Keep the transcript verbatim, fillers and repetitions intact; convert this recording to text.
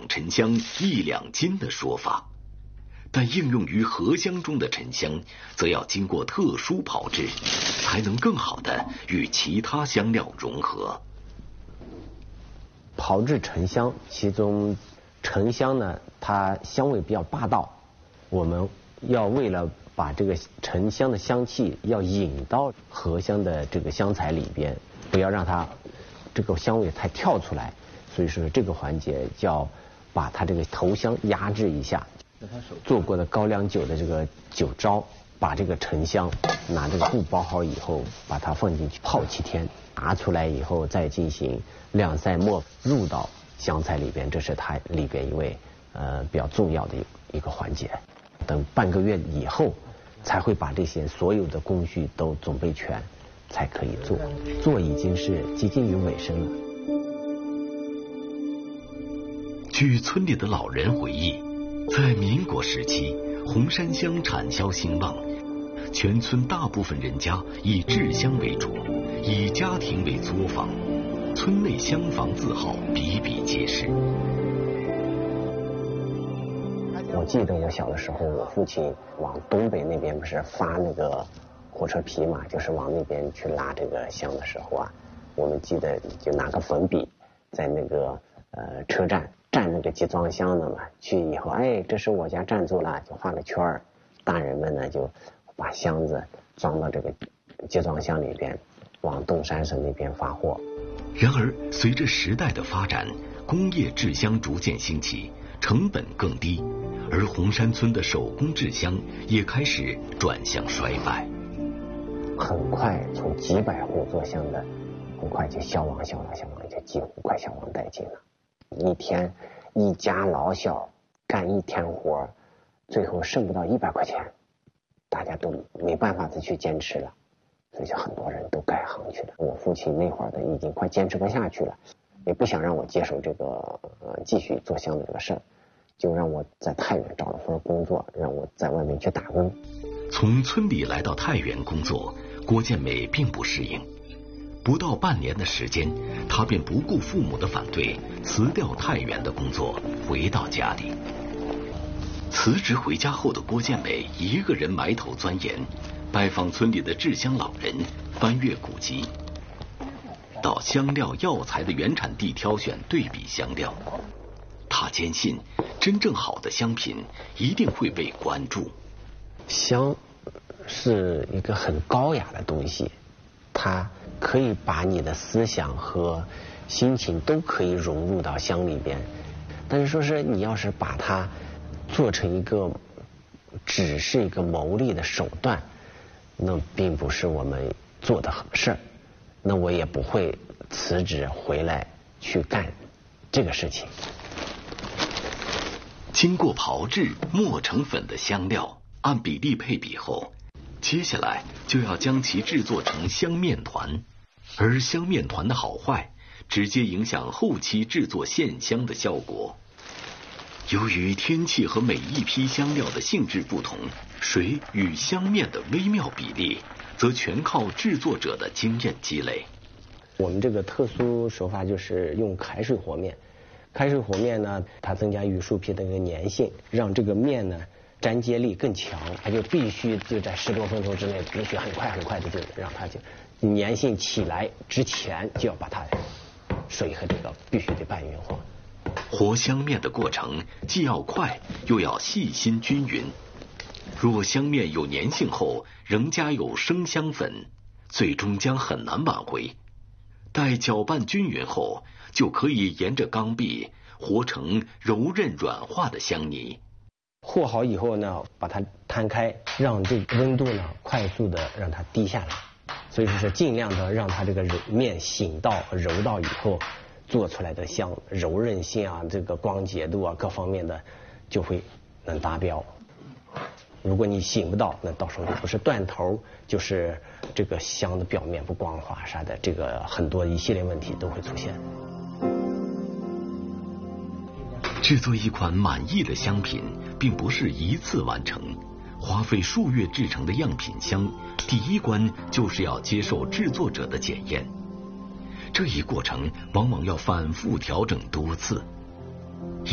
沉香一两斤的说法，但应用于合香中的沉香，则要经过特殊炮制，才能更好的与其他香料融合。 炮制沉香，其中沉香呢，它香味比较霸道，我们要为了把这个沉香的香气要引到合香的这个香材里边，不要让它这个香味太跳出来，所以说这个环节要把它这个头香压制一下。做过的高粱酒的这个酒糟，把这个沉香拿这个布包好以后，把它放进去泡七天，拿出来以后再进行晾晒磨入到香材里边，这是它里边一位呃比较重要的一一个环节。等半个月以后，才会把这些所有的工序都准备全，才可以做。做已经是接近于尾声了。 据村里的老人回忆，在民国时期，红山香产销兴旺，全村大部分人家以制香为主，以家庭为作坊，村内香坊字号比比皆是。 我记得我小的时候，我父亲往东北那边不是发那个火车皮嘛，就是往那边去拉这个香的时候啊，我们记得就拿个粉笔在那个呃车站蘸那个集装箱的嘛，去以后，哎，这是我家占住了，就画个圈儿。大人们呢就把箱子装到这个集装箱里边，往东山省那边发货。 然而，随着时代的发展，工业制香逐渐兴起，成本更低，而红山村的手工制香也开始转向衰败。 很快，从几百户做香的，很快就消亡、消亡、消亡，就几乎快消亡殆尽了。一天，一家老小干一天活，最后剩不到一百块钱，大家都没办法再去坚持了，所以就很多人都改行去了。我父亲那会儿的已经快坚持不下去了，也不想让我接手这个呃继续做香的这个事儿，就让我在太原找了份工作，让我在外面去打工。 从村里来到太原工作，郭建美并不适应。不到半年的时间，他便不顾父母的反对，辞掉太原的工作，回到家里。辞职回家后的郭建美一个人埋头钻研，拜访村里的制香老人，翻阅古籍，到香料药材的原产地挑选对比香料。他坚信，真正好的香品一定会被关注。 香是一个很高雅的东西，它可以把你的思想和心情都可以融入到香里边，但是说是你要是把它做成一个只是一个牟利的手段，那并不是我们做的事儿，那我也不会辞职回来去干这个事情。 经过炮制磨成粉的香料按比例配比后，接下来就要将其制作成香面团，而香面团的好坏直接影响后期制作线香的效果。由于天气和每一批香料的性质不同，水与香面的微妙比例则全靠制作者的经验积累。 我们这个特殊手法就是用开水和面，开水和面呢，它增加玉树皮的一个粘性，让这个面呢粘接力更强，它就必须就在十多分钟之内，必须很快很快的就让它就粘性起来之前就要把它水和这个必须得拌匀和。 和香面的过程既要快又要细心均匀，若香面有粘性后仍加有生香粉，最终将很难挽回。待搅拌均匀后，就可以沿着缸壁和成柔韧软化的香泥。 和好以后呢，把它摊开，让这个温度呢快速的让它低下来，所以说是尽量的让它这个面醒到柔到以后，做出来的香柔韧性啊，这个光洁度啊各方面的就会能达标。如果你醒不到，那到时候就不是断头，就是这个香的表面不光滑啥的，这个很多一系列问题都会出现。 制作一款满意的香品并不是一次完成，花费数月制成的样品香，第一关就是要接受制作者的检验。这一过程往往要反复调整多次，